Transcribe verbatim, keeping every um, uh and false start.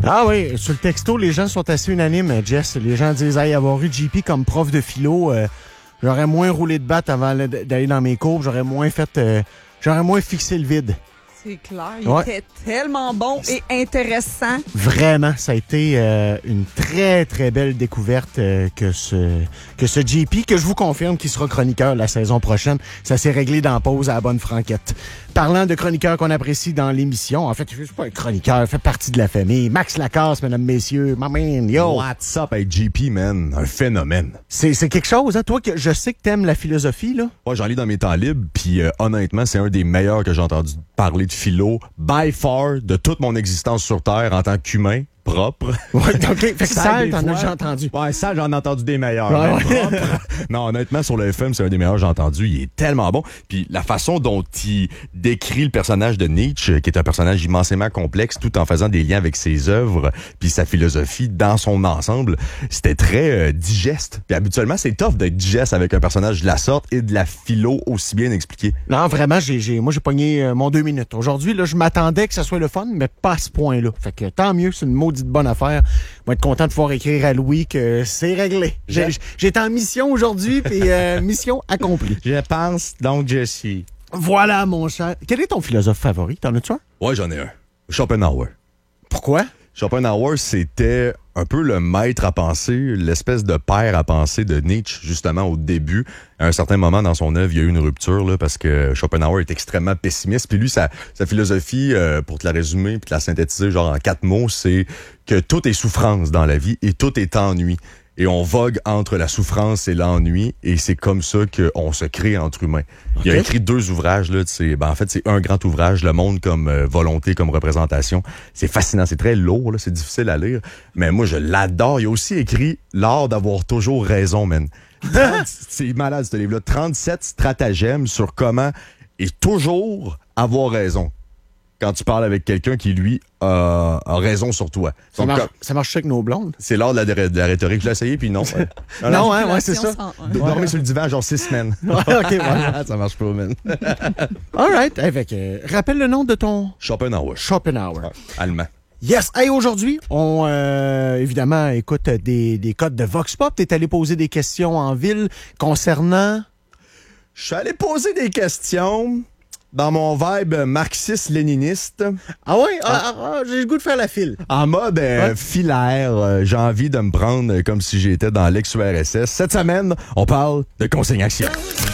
Ah oui, sur le texto, les gens sont assez unanimes, Jess. Les gens disent, hey, avoir eu J P comme prof de philo, euh, j'aurais moins roulé de batte avant d'aller dans mes cours, j'aurais moins fait, euh, j'aurais moins fixé le vide. C'est clair, il ouais. était tellement bon et intéressant. Vraiment, ça a été euh, une très, très belle découverte euh, que ce que ce J P, que je vous confirme qu'il sera chroniqueur la saison prochaine. Ça s'est réglé dans la pause à la bonne franquette. Parlant de chroniqueurs qu'on apprécie dans l'émission, en fait, je suis pas un chroniqueur, il fait partie de la famille. Max Lacasse, mesdames, messieurs, my man, yo! What's up avec J P, man? Un phénomène. C'est, c'est quelque chose, hein? Toi, que je sais que t'aimes la philosophie, là. Moi, j'en lis dans mes temps libres, puis euh, honnêtement, c'est un des meilleurs que j'ai entendu parler de philo, by far, de toute mon existence sur Terre en tant qu'humain. Propre. Ouais, OK. Fait que sale, t'en fois, as déjà entendu. Ouais, ça, j'en ai entendu des meilleurs. Ouais, mais ouais. propre. Non, honnêtement, sur le F M, c'est un des meilleurs que j'ai entendu. Il est tellement bon. Puis la façon dont il décrit le personnage de Nietzsche, qui est un personnage immensément complexe, tout en faisant des liens avec ses œuvres, puis sa philosophie dans son ensemble, c'était très euh, digeste. Puis habituellement, c'est tough d'être digeste avec un personnage de la sorte et de la philo aussi bien expliqué. Non, vraiment, j'ai, j'ai, moi, j'ai pogné euh, mon deux minutes. Aujourd'hui, là, je m'attendais que ça soit le fun, mais pas à ce point-là. Fait que tant mieux, c'est une maudite bonne affaire. Moi, être content de pouvoir écrire à Louis que c'est réglé. J'ai, j'étais en mission aujourd'hui, puis euh, mission accomplie. Je pense, donc je suis. Voilà, mon cher. Quel est ton philosophe favori? T'en as-tu un? Ouais, j'en ai un. Schopenhauer. Pourquoi? Schopenhauer, c'était un peu le maître à penser, l'espèce de père à penser de Nietzsche, justement, au début. À un certain moment dans son œuvre, il y a eu une rupture, là, parce que Schopenhauer est extrêmement pessimiste. Puis lui, sa, sa philosophie, euh, pour te la résumer puis te la synthétiser genre en quatre mots, c'est que tout est souffrance dans la vie et tout est ennui. Et on vogue entre la souffrance et l'ennui, et c'est comme ça qu'on se crée entre humains. Okay. Il a écrit deux ouvrages, là, ben, en fait, c'est un grand ouvrage, Le monde comme euh, volonté, comme représentation. C'est fascinant, c'est très lourd, là, c'est difficile à lire, mais moi, je l'adore. Il a aussi écrit L'art d'avoir toujours raison, man. C'est malade, ce livre-là. trente-sept stratagèmes sur comment et toujours avoir raison quand tu parles avec quelqu'un qui, lui, euh, a raison sur toi. Ça, Donc, marche, comme, ça marche avec nos blondes? C'est l'art de la, de la rhétorique. Je l'ai essayé, puis non. Ouais. non, non hein, ouais, c'est ça. Dormir ouais. sur le divan, genre six semaines. Ouais, OK, ouais. Ça marche pas, man. All right. Avec, euh, rappelle le nom de ton... Schopenhauer. Schopenhauer. Ouais, allemand. Yes! Hey, aujourd'hui, on, euh, évidemment, écoute des, des codes de Vox Pop. T'es allé poser des questions en ville concernant... Je suis allé poser des questions... dans mon vibe marxiste-léniniste. Ah ouais? Ah, ah, ah, j'ai le goût de faire la file. En mode euh, ouais. filaire, euh, j'ai envie de me prendre comme si j'étais dans l'ex-U R S S. Cette semaine, on parle de consignation.